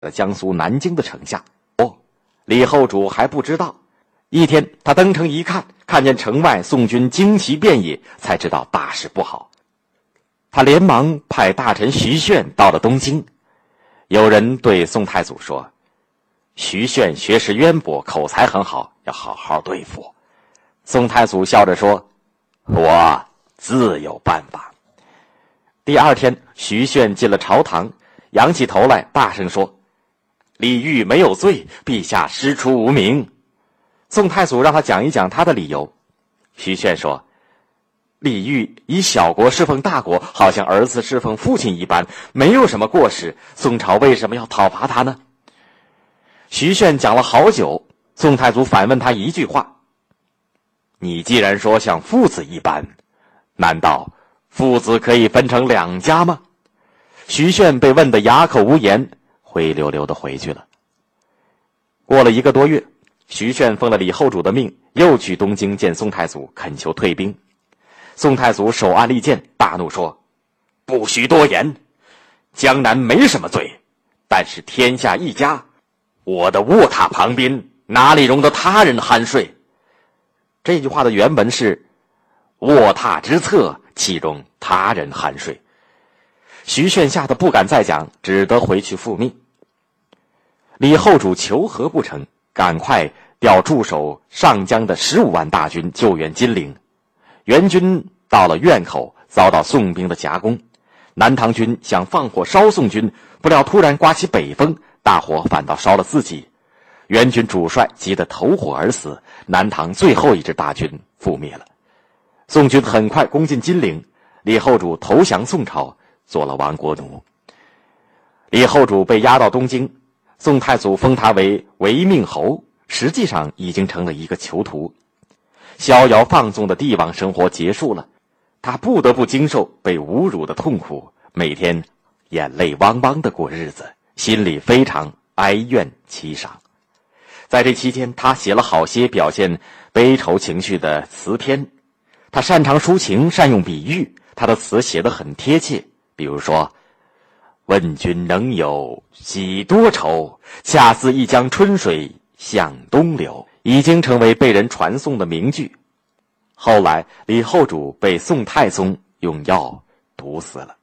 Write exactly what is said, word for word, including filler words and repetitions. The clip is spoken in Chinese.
江苏南京的城下。哦，李后主还不知道。一天，他登城一看，看见城外宋军旌旗遍野，才知道大事不好。他连忙派大臣徐铉到了东京。有人对宋太祖说：“徐铉学识渊博，口才很好，要好好对付。”宋太祖笑着说：“我自有办法。”第二天，徐铉进了朝堂，仰起头来大声说：“李煜没有罪，陛下师出无名。”宋太祖让他讲一讲他的理由。徐铉说：“李煜以小国侍奉大国，好像儿子侍奉父亲一般，没有什么过失，宋朝为什么要讨伐他呢？”徐铉讲了好久，宋太祖反问他一句话：“你既然说像父子一般，难道父子可以分成两家吗？”徐铉被问得哑口无言，灰溜溜地回去了。过了一个多月，徐铉奉了李后主的命，又去东京见宋太祖，恳求退兵。宋太祖手按利剑，大怒说：“不许多言！江南没什么罪，但是天下一家，我的卧榻旁边哪里容得他人酣睡？”这句话的原文是：“卧榻之侧，岂容他人酣睡？”徐铉吓得不敢再讲，只得回去复命。李后主求和不成，赶快调驻守上江的十五万大军救援金陵。援军到了院口，遭到宋兵的夹攻。南唐军想放火烧宋军，不料突然刮起北风，大火反倒烧了自己。援军主帅急得投火而死，南唐最后一支大军覆灭了。宋军很快攻进金陵，李后主投降宋朝，做了亡国奴。李后主被押到东京，宋太祖封他为违命侯，实际上已经成了一个囚徒。逍遥放纵的帝王生活结束了，他不得不经受被侮辱的痛苦，每天眼泪汪汪地过日子，心里非常哀怨凄伤。在这期间，他写了好些表现悲愁情绪的词篇。他擅长抒情，善用比喻，他的词写得很贴切。比如说：“问君能有几多愁，恰似一江春水向东流”，已经成为被人传颂的名句。后来，李后主被宋太宗用药毒死了。